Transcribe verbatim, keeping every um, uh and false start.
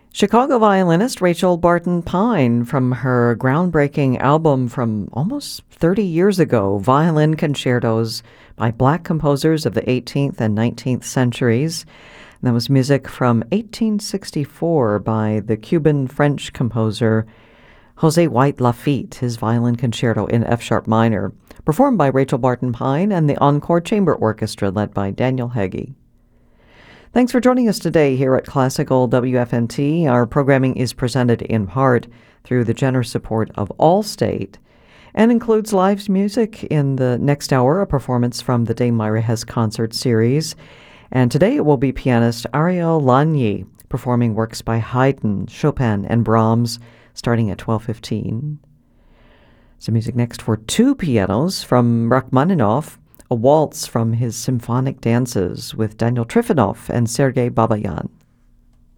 Chicago violinist Rachel Barton Pine from her groundbreaking album from almost thirty years ago, Violin Concertos by Black composers of the eighteenth and nineteenth centuries. And that was music from eighteen sixty-four by the Cuban-French composer Jose White Lafitte, his violin concerto in F-sharp minor, performed by Rachel Barton Pine and the Encore Chamber Orchestra led by Daniel Heggie. Thanks for joining us today here at Classical W F M T. Our programming is presented in part through the generous support of Allstate and includes live music in the next hour, a performance from the Dame Myra Hess concert series. And today it will be pianist Ariel Lagny performing works by Haydn, Chopin, and Brahms starting at twelve fifteen. Some music next for two pianos from Rachmaninoff, a waltz from his symphonic dances with Daniel Trifonov and Sergei Babayan.